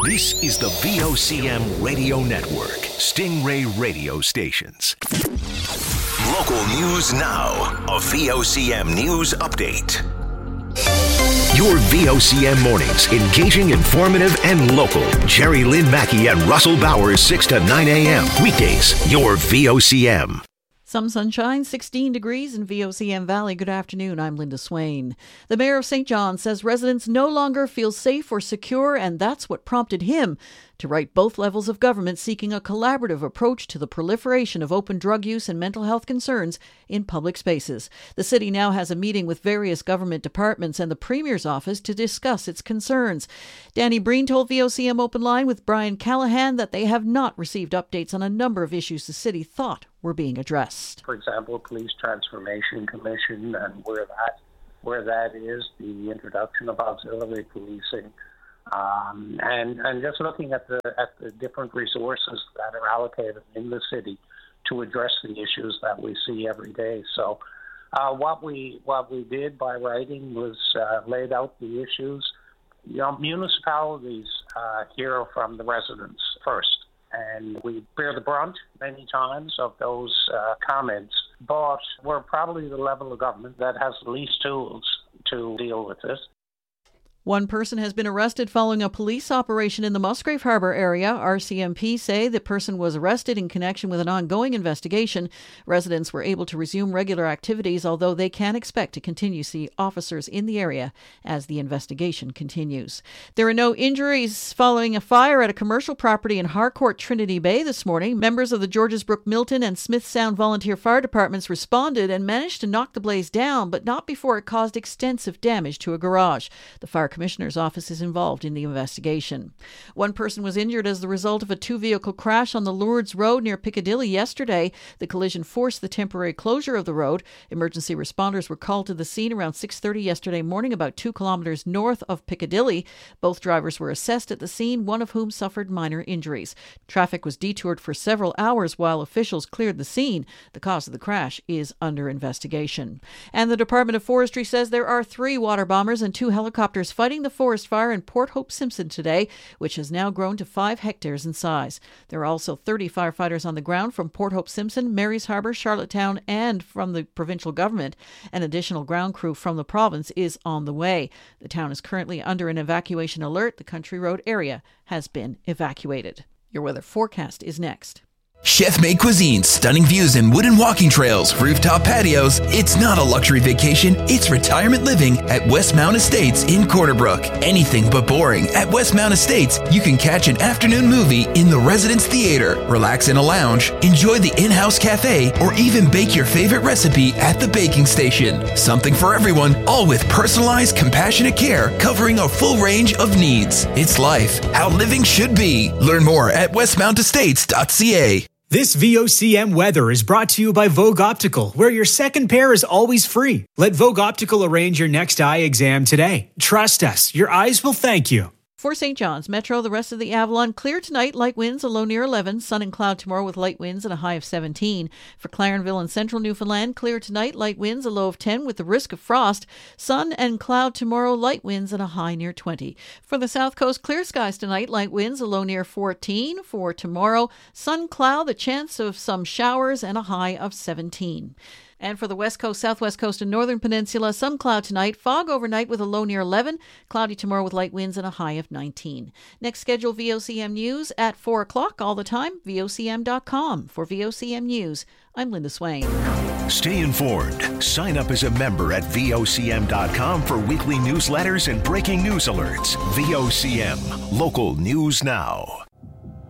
This is the VOCM Radio Network, Stingray Radio Stations. Local news now, a VOCM news update. Your VOCM mornings, engaging, informative, and local. Jerry Lynn Mackey and Russell Bowers, 6 to 9 a.m. Weekdays, your VOCM. Some sunshine, 16 degrees in VOCM Valley. Good afternoon, I'm Linda Swain. The mayor of St. John says residents no longer feel safe or secure, and that's what prompted him to write both levels of government seeking a collaborative approach to the proliferation of open drug use and mental health concerns in public spaces. The city now has a meeting with various government departments and the Premier's office to discuss its concerns. Danny Breen told VOCM Open Line with Brian Callahan that they have not received updates on a number of issues the city thought were being addressed. For example, Police Transformation Commission and where that is, the introduction of auxiliary policing, and just looking at the different resources that are allocated in the city to address the issues that we see every day. So what we did by writing was laid out the issues. Municipalities hear from the residents first, and we bear the brunt many times of those comments, but we're probably the level of government that has the least tools to deal with this. One person has been arrested following a police operation in the Musgrave Harbour area. RCMP say the person was arrested in connection with an ongoing investigation. Residents were able to resume regular activities, although they can expect to continue to see officers in the area as the investigation continues. There are no injuries following a fire at a commercial property in Harcourt, Trinity Bay this morning. Members of the Georgesbrook, Milton and Smith Sound Volunteer Fire Departments responded and managed to knock the blaze down, but not before it caused extensive damage to a garage. The Fire Commissioner's office is involved in the investigation. One person was injured as the result of a two-vehicle crash on the Lourdes Road near Piccadilly yesterday. The collision forced the temporary closure of the road. Emergency responders were called to the scene around 6:30 yesterday morning, about 2 kilometers north of Piccadilly. Both drivers were assessed at the scene, one of whom suffered minor injuries. Traffic was detoured for several hours while officials cleared the scene. The cause of the crash is under investigation. And the Department of Forestry says there are 3 water bombers and 2 helicopters fighting the forest fire in Port Hope Simpson today, which has now grown to 5 hectares in size. There are also 30 firefighters on the ground from Port Hope Simpson, Marys Harbour, Charlottetown, and from the provincial government. An additional ground crew from the province is on the way. The town is currently under an evacuation alert. The Country Road area has been evacuated. Your weather forecast is next. Chef-made cuisine, stunning views and wooden walking trails, rooftop patios. It's not a luxury vacation, it's retirement living at Westmount Estates in Corner Brook. Anything but boring. At Westmount Estates, you can catch an afternoon movie in the Residence Theater, relax in a lounge, enjoy the in-house cafe, or even bake your favorite recipe at the baking station. Something for everyone, all with personalized, compassionate care covering a full range of needs. It's life, how living should be. Learn more at westmountestates.ca. This VOCM weather is brought to you by Vogue Optical, where your second pair is always free. Let Vogue Optical arrange your next eye exam today. Trust us, your eyes will thank you. For St. John's Metro, the rest of the Avalon, clear tonight, light winds, a low near 11. Sun and cloud tomorrow with light winds and a high of 17. For Clarenville and central Newfoundland, clear tonight, light winds, a low of 10 with the risk of frost. Sun and cloud tomorrow, light winds and a high near 20. For the South Coast, clear skies tonight, light winds, a low near 14. For tomorrow, sun, cloud, the chance of some showers and a high of 17. And for the West Coast, Southwest Coast, and Northern Peninsula, some cloud tonight, fog overnight with a low near 11, cloudy tomorrow with light winds and a high of 19. Next scheduled VOCM News at 4 o'clock all the time, VOCM.com. For VOCM News, I'm Linda Swain. Stay informed. Sign up as a member at VOCM.com for weekly newsletters and breaking news alerts. VOCM, local news now.